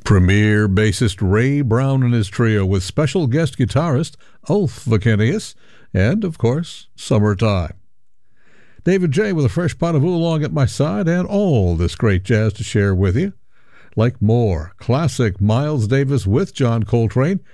Premier bassist Ray Brown and his trio with special guest guitarist Ulf Vakenius, and, of course, Summertime. David J. with a fresh pot of oolong at my side and all this great jazz to share with you. Like more classic Miles Davis with John Coltrane,